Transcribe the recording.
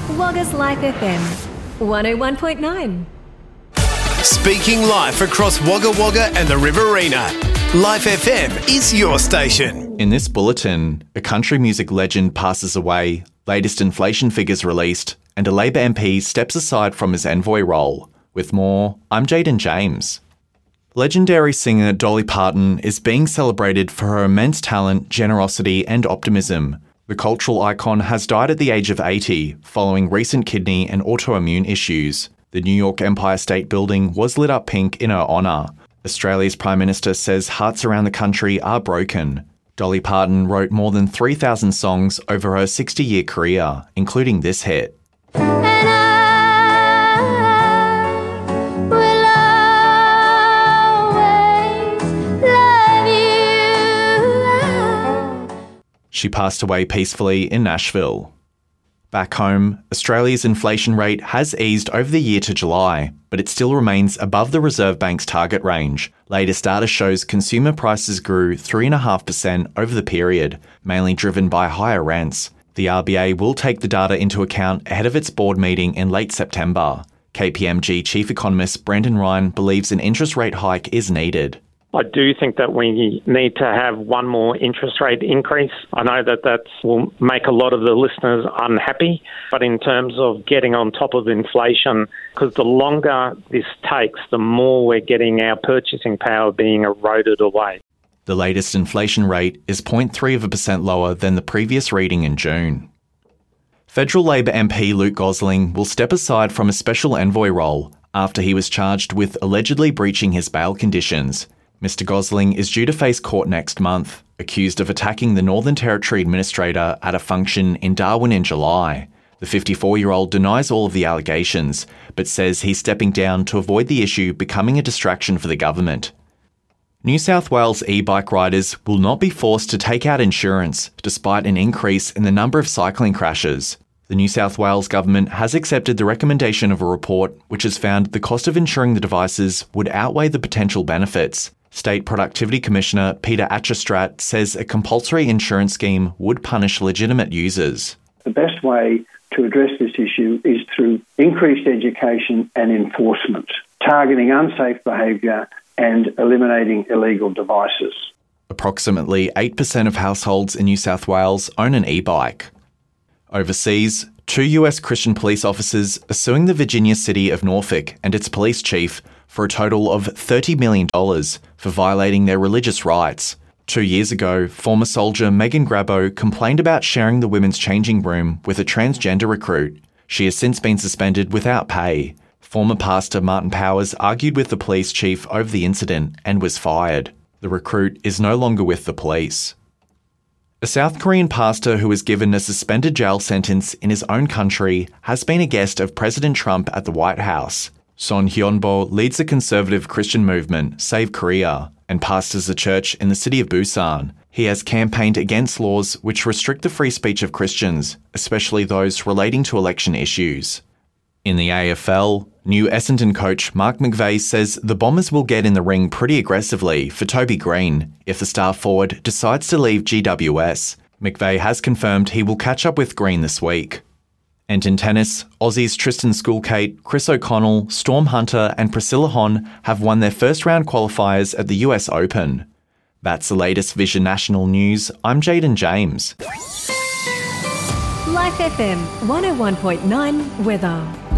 Wagga's Life FM 101.9. Speaking live across Wagga Wagga and the Riverina, Life FM is your station. In this bulletin, a country music legend passes away, latest inflation figures released, and a Labor MP steps aside from his envoy role. With more, I'm Jaden James. Legendary singer Dolly Parton is being celebrated for her immense talent, generosity and optimism. The cultural icon has died at the age of 80 following recent kidney and autoimmune issues. The New York Empire State Building was lit up pink in her honour. Australia's Prime Minister says hearts around the country are broken. Dolly Parton wrote more than 3,000 songs over her 60-year career, including this hit. She passed away peacefully in Nashville. Back home, Australia's inflation rate has eased over the year to July, but it still remains above the Reserve Bank's target range. Latest data shows consumer prices grew 3.5% over the period, mainly driven by higher rents. The RBA will take the data into account ahead of its board meeting in late September. KPMG Chief Economist Brendan Ryan believes an interest rate hike is needed. I do think that we need to have one more interest rate increase. I know that will make a lot of the listeners unhappy, but in terms of getting on top of inflation, because the longer this takes, the more we're getting our purchasing power being eroded away. The latest inflation rate is 0.3% lower than the previous reading in June. Federal Labor MP Luke Gosling will step aside from a special envoy role after he was charged with allegedly breaching his bail conditions. Mr Gosling is due to face court next month, accused of attacking the Northern Territory Administrator at a function in Darwin in July. The 54-year-old denies all of the allegations, but says he's stepping down to avoid the issue becoming a distraction for the government. New South Wales e-bike riders will not be forced to take out insurance, despite an increase in the number of cycling crashes. The New South Wales government has accepted the recommendation of a report which has found the cost of insuring the devices would outweigh the potential benefits. State Productivity Commissioner Peter Achterstradt says a compulsory insurance scheme would punish legitimate users. The best way to address this issue is through increased education and enforcement, targeting unsafe behaviour and eliminating illegal devices. Approximately 8% of households in New South Wales own an e-bike. Overseas, 2 US Christian police officers are suing the Virginia city of Norfolk and its police chief for a total of $30 million for violating their religious rights. 2 years ago, former soldier Megan Grabo complained about sharing the women's changing room with a transgender recruit. She has since been suspended without pay. Former pastor Martin Powers argued with the police chief over the incident and was fired. The recruit is no longer with the police. A South Korean pastor who was given a suspended jail sentence in his own country has been a guest of President Trump at the White House. Son Hyunbo leads the conservative Christian movement, Save Korea, and pastors a church in the city of Busan. He has campaigned against laws which restrict the free speech of Christians, especially those relating to election issues. In the AFL, new Essendon coach Mark McVeigh says the Bombers will get in the ring pretty aggressively for Toby Green if the star forward decides to leave GWS. McVeigh has confirmed he will catch up with Green this week. And in tennis, Aussies Tristan Skulkate, Chris O'Connell, Storm Hunter and Priscilla Hon have won their first round qualifiers at the US Open. That's the latest Vision National News. I'm Jaden James. Life FM 101.9 weather.